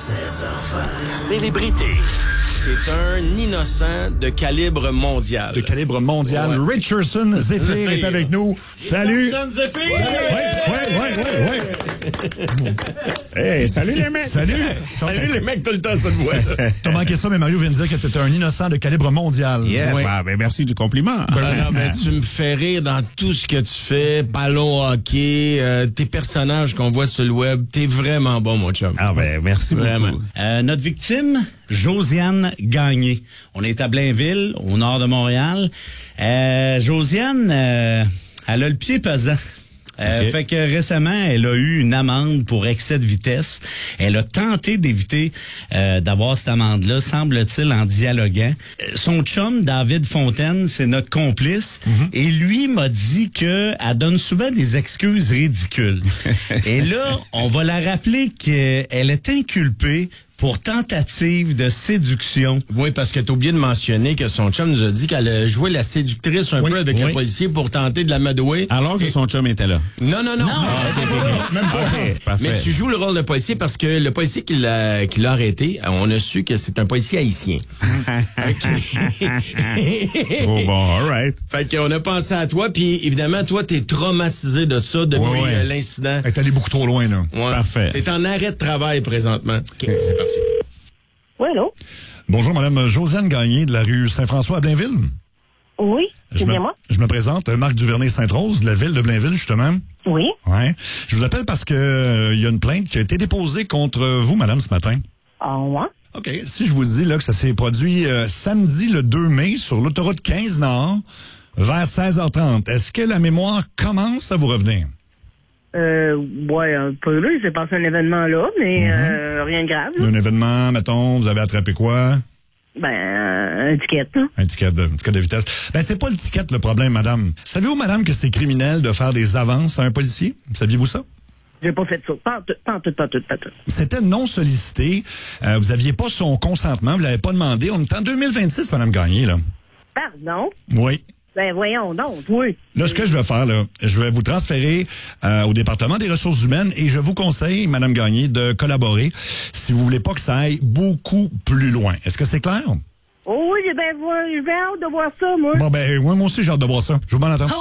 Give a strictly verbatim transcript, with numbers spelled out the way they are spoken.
seize heures vingt. Célébrité. C'est un innocent de calibre mondial. De calibre mondial. Ouais. Richardson Zephyr est avec nous. Salut! Richardson Zephyr! Ouais, ouais, ouais, ouais, ouais. Hey, salut les mecs! Salut! Salut les mecs, tout le temps, ça te voit. T'as manqué ça, mais Mario vient de dire que t'étais un innocent de calibre mondial. Yes, Oui. bah, ben, merci du compliment. Ben, non, mais tu me fais rire dans tout ce que tu fais, ballon hockey, euh, tes personnages qu'on voit sur le web, t'es vraiment bon, mon chum. Ah ben, merci Vraiment. beaucoup. Euh, notre victime, Josiane Gagné. On est à Blainville, au nord de Montréal. Euh, Josiane, euh, elle a le pied pesant. Euh, Okay. Fait que récemment, elle a eu une amende pour excès de vitesse. Elle a tenté d'éviter euh, d'avoir cette amende-là, semble-t-il, en dialoguant. Euh, Son chum, David Fontaine, c'est notre complice, mm-hmm. et lui m'a dit que elle donne souvent des excuses ridicules. Et là, on va la rappeler qu'elle est inculpée pour tentative de séduction. Oui, parce que t'as oublié de mentionner que son chum nous a dit qu'elle a joué la séductrice un Oui, peu avec oui. le policier pour tenter de la madouer. Alors que son chum était là. Non, non, non. Même pas. OK, parfait. Mais tu joues le rôle de policier parce que le policier qui l'a, qui l'a arrêté, on a su que c'est un policier haïtien. Oh bon, all right. Fait qu'on a pensé à toi, puis évidemment, toi, t'es traumatisé de ça depuis Ouais, ouais. euh, l'incident. Elle est allée beaucoup trop loin, là. Ouais. Parfait. T'es en arrêt de travail présentement. OK, c'est parti. Oui, allô? Bonjour, Madame Josiane Gagné de la rue Saint-François à Blainville. Oui, Je c'est me, bien moi? je me présente, Marc Duvernay-Sainte-Rose, de la ville de Blainville, justement. Oui. Ouais. Je vous appelle parce que euh, il y a une plainte qui a été déposée contre vous, madame, ce matin. Ah, ouais? OK. Si je vous dis là que ça s'est produit euh, samedi le deux mai sur l'autoroute quinze Nord vers seize heures trente, est-ce que la mémoire commence à vous revenir? Euh, ouais, un peu là. Il s'est passé un événement là, mais Mm-hmm. euh, rien de grave. Là. Un événement, mettons, vous avez attrapé quoi? Ben, euh, un ticket, là. Un ticket de, un ticket de vitesse. Ben, c'est pas le ticket le problème, madame. Savez-vous, madame, que c'est criminel de faire des avances à un policier? Saviez-vous ça? J'ai pas fait ça. Pas en tout, pas en tout, pas en tout, pas en tout. C'était non sollicité. Euh, vous aviez pas son consentement, vous l'avez pas demandé. On est en deux mille vingt-six, madame Gagné, là. Pardon? Oui. Ben, voyons donc, oui. Là, ce que je vais faire, là, je vais vous transférer euh, au département des ressources humaines et je vous conseille, Madame Gagné, de collaborer si vous voulez pas que ça aille beaucoup plus loin. Est-ce que c'est clair? Oh oui, j'ai bien, j'ai bien hâte de voir ça, moi. Bon, ben, moi, moi aussi, j'ai hâte de voir ça. Je vous m'en attends.